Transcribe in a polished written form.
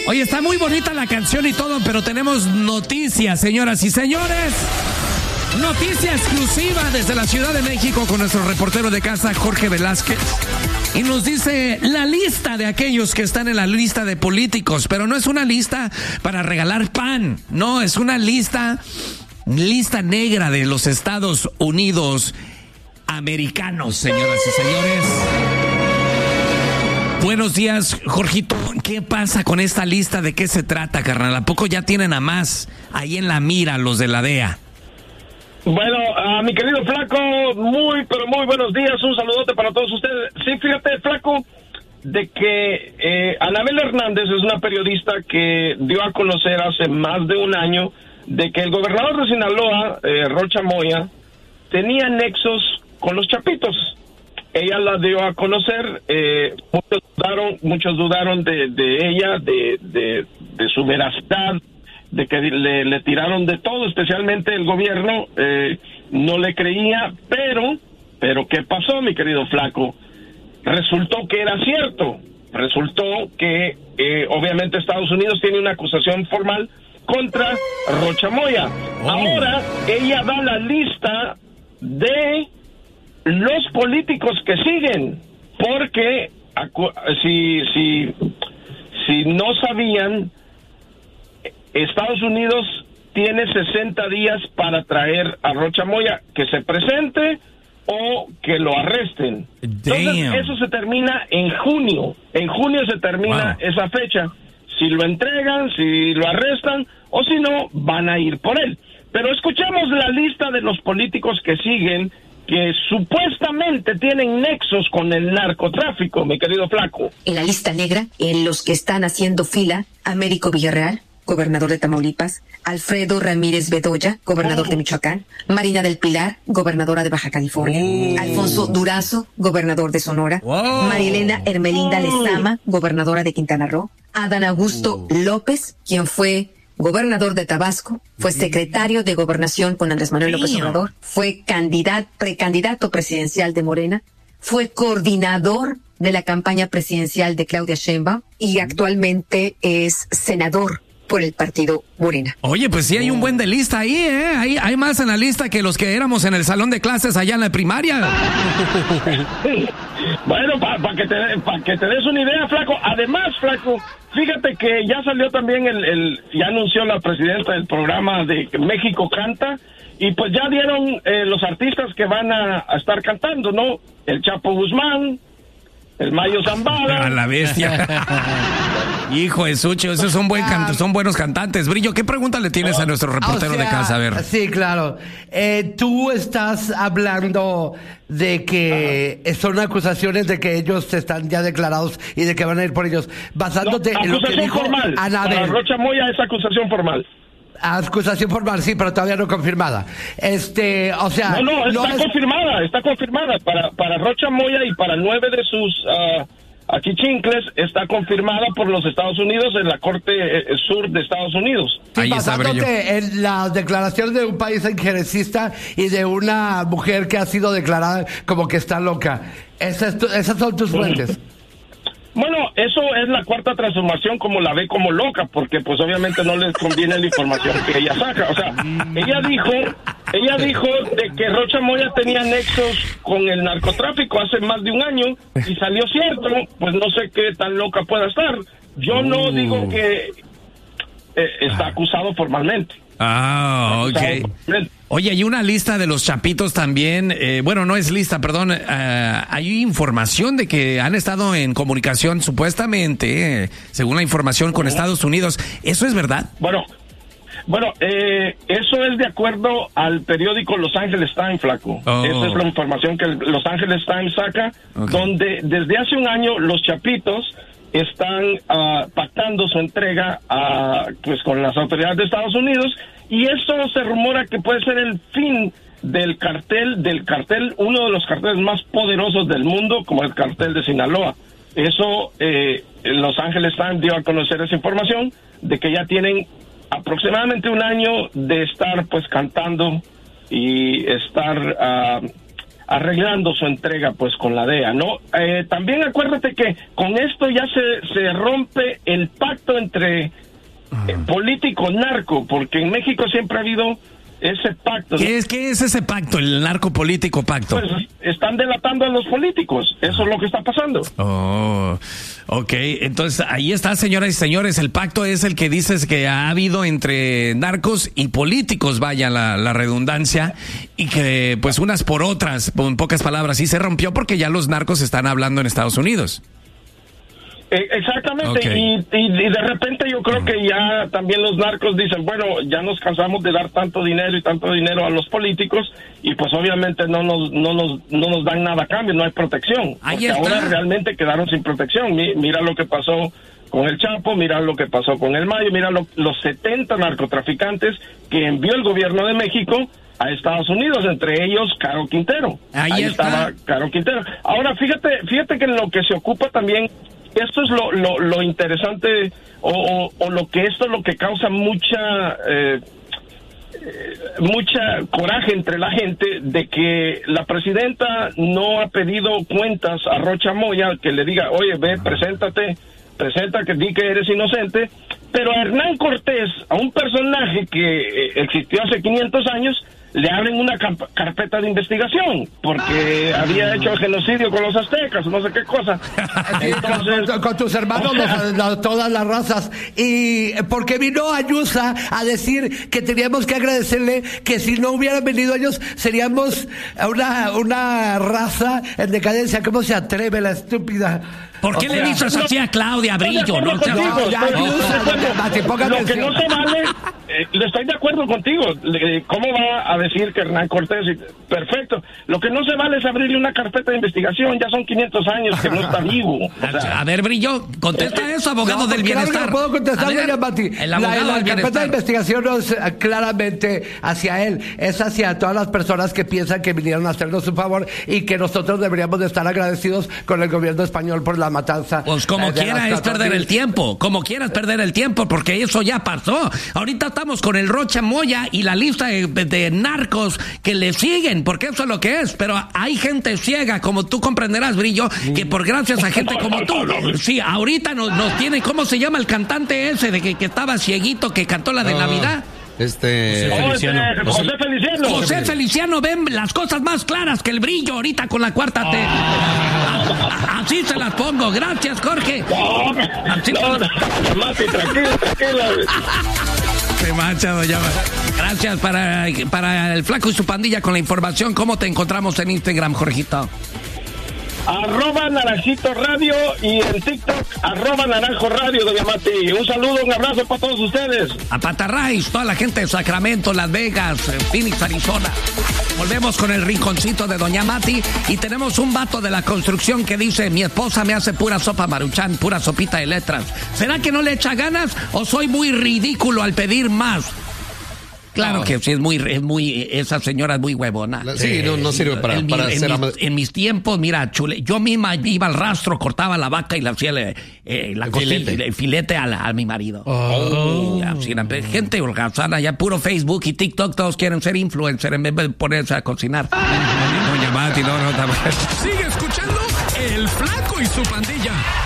Oye, está muy bonita la canción y todo, pero tenemos noticias, señoras y señores. Noticia exclusiva desde la Ciudad de México con nuestro reportero de casa, Jorge Velázquez. Y nos dice la lista de aquellos que están en la lista de políticos, pero no es una lista para regalar pan, no, es una lista negra de los Estados Unidos americanos, señoras y señores. Buenos días, Jorgito. ¿Qué pasa con esta lista? ¿De qué se trata, carnal? ¿A poco ya tienen a más ahí en la mira los de la DEA? Bueno, mi querido Flaco, pero muy buenos días. Un saludote para todos ustedes. Sí, fíjate, Flaco, de que Anabel Hernández es una periodista que dio a conocer hace más de un año de que el gobernador de Sinaloa, Rocha Moya, tenía nexos con los Chapitos. Ella la dio a conocer, muchos dudaron de ella, de su veracidad, de que le tiraron de todo, especialmente el gobierno, no le creía, pero ¿qué pasó, mi querido Flaco? Resultó que era cierto, resultó que obviamente Estados Unidos tiene una acusación formal contra Rocha Moya. Ahora ella da la lista de los políticos que siguen, porque si no sabían, Estados Unidos tiene 60 días para traer a Rocha Moya, que se presente o que lo arresten. Entonces, eso se termina en junio. En junio se termina esa fecha. Si lo entregan, si lo arrestan, o si no, van a ir por él. Pero escuchemos la lista de los políticos que siguen, que supuestamente tienen nexos con el narcotráfico, mi querido Flaco. En la lista negra, en los que están haciendo fila, Américo Villarreal, gobernador de Tamaulipas, Alfredo Ramírez Bedoya, gobernador de Michoacán, Marina del Pilar, gobernadora de Baja California, Alfonso Durazo, gobernador de Sonora, Marielena Hermelinda Lezama, gobernadora de Quintana Roo, Adán Augusto López, quien fue gobernador de Tabasco, fue secretario de Gobernación con Andrés Manuel López Obrador, fue precandidato presidencial de Morena, fue coordinador de la campaña presidencial de Claudia Sheinbaum y actualmente es senador por el partido Morena. Oye, pues sí hay un buen de lista ahí, ¿eh? Hay más en la lista que los que éramos en el salón de clases allá en la primaria. Bueno, para que te des una idea, Flaco. Además, Flaco, fíjate que ya salió también ya anunció la presidenta del programa de México Canta, y pues ya dieron los artistas que van a estar cantando, ¿no? El Chapo Guzmán, el Mayo Zambada. A la bestia. Hijo de Sucho, esos son buenos cantantes. Brillo, ¿qué pregunta le tienes a nuestro reportero de casa? A ver. Sí, claro. Tú estás hablando de que son acusaciones de que ellos están ya declarados y de que van a ir por ellos. Basándote en lo que dijo formal. Anabel. Para Rocha Moya es acusación formal. Acusación formal, sí, pero todavía no confirmada. O sea... No, está confirmada. Para Rocha Moya y para 9 de sus achichincles está confirmada por los Estados Unidos en la Corte Sur de Estados Unidos. Sí, ahí basándote en la declaración de un país injerencista y de una mujer que ha sido declarada como que está loca. Esas son tus fuentes. Bueno, eso es la cuarta transformación, como la ve como loca, porque pues obviamente no les conviene la información que ella saca. O sea, ella dijo de que Rocha Moya tenía nexos con el narcotráfico hace más de un año y salió cierto. Pues no sé qué tan loca pueda estar. Yo no digo que está acusado formalmente. Ok. Oye, hay una lista de los Chapitos también. Bueno, no es lista, perdón. Hay información de que han estado en comunicación, supuestamente, según la información, con Estados Unidos. ¿Eso es verdad? Bueno, eso es de acuerdo al periódico Los Angeles Times, Flaco. Esa es la información que Los Angeles Times saca, donde desde hace un año los Chapitos están pactando su entrega pues con las autoridades de Estados Unidos, y eso se rumora que puede ser el fin del cartel, uno de los carteles más poderosos del mundo, como el cartel de Sinaloa. Eso, Los Angeles Times dio a conocer esa información, de que ya tienen aproximadamente un año de estar pues cantando y estar arreglando su entrega pues con la DEA, ¿no? También acuérdate que con esto ya se rompe el pacto entre político narco, porque en México siempre ha habido ese pacto. ¿Qué es ese pacto, el narco político pacto? Pues están delatando a los políticos, eso es lo que está pasando. Oh, ok, entonces ahí está, señoras y señores, el pacto es el que dices que ha habido entre narcos y políticos, vaya la redundancia, y que pues unas por otras, en pocas palabras, sí se rompió porque ya los narcos están hablando en Estados Unidos. Exactamente, okay. y de repente yo creo que ya también los narcos dicen, bueno, ya nos cansamos de dar tanto dinero a los políticos y pues obviamente no nos dan nada a cambio, no hay protección. Porque ahora realmente quedaron sin protección. Mira lo que pasó con el Chapo, mira lo que pasó con el Mayo, mira los 70 narcotraficantes que envió el gobierno de México a Estados Unidos, entre ellos Caro Quintero. Ahí estaba Caro Quintero. Ahora fíjate que en lo que se ocupa también, esto es lo interesante o lo que esto es lo que causa mucha coraje entre la gente, de que la presidenta no ha pedido cuentas a Rocha Moya, que le diga, oye, ve, presenta que di que eres inocente, pero a Hernán Cortés, a un personaje que existió hace 500 años, le abren una carpeta de investigación porque había hecho genocidio con los aztecas, no sé qué cosa. Entonces, con tus hermanos, todas las razas. Y porque vino Ayusa a decir que teníamos que agradecerle, que si no hubieran venido ellos seríamos una raza en decadencia. ¿Cómo se atreve la estúpida? ¿Por qué le dices así a Claudia Brillo? Lo que no se vale, estoy de acuerdo contigo. ¿Cómo va a decir que Hernán Cortés? Perfecto. Lo que no se vale es abrirle una carpeta de investigación. Ya son 500 años que no está vivo. O sea, a ver, Brillo, contesta eso, abogado del bienestar. No puedo contestar, Mati. La carpeta de investigación no es claramente hacia él, es hacia todas las personas que piensan que vinieron a hacernos un favor y que nosotros deberíamos de estar agradecidos con el gobierno español por la matanza. Pues como quiera es perder el tiempo, como quieras perder el tiempo, porque eso ya pasó. Ahorita estamos con el Rocha Moya y la lista de narcos que le siguen, porque eso es lo que es. Pero hay gente ciega, como tú comprenderás, Brillo, que por gracias a gente como tú, sí, ahorita nos tiene, ¿cómo se llama el cantante ese de que estaba cieguito, que cantó la de Navidad? José Feliciano ven las cosas más claras que el Brillo ahorita con la cuarta T. Así se las pongo. Gracias, Jorge. Mati, tranquilo. Se mancha, doña. Gracias para el Flaco y su pandilla con la información. ¿Cómo te encontramos en Instagram, Jorgito? @Naranjito Radio y en TikTok @Naranjo Radio, doña Mati. Un saludo, un abrazo para todos ustedes. A Patarrays, toda la gente de Sacramento, Las Vegas, Phoenix, Arizona. Volvemos con el rinconcito de doña Mati y tenemos un vato de la construcción que dice: mi esposa me hace pura sopa Maruchan, pura sopita de letras. ¿Será que no le echa ganas o soy muy ridículo al pedir más? Claro que sí, esa señora es muy huevona. Sí, no sirve para hacer... En mis tiempos, mira, chule, yo misma iba al rastro, cortaba la vaca y le hacía el filete a mi marido. Gente holgazana, ya puro Facebook y TikTok, todos quieren ser influencer en vez de ponerse a cocinar. Doña Mati, no, también. Sigue escuchando El Flaco y su pandilla.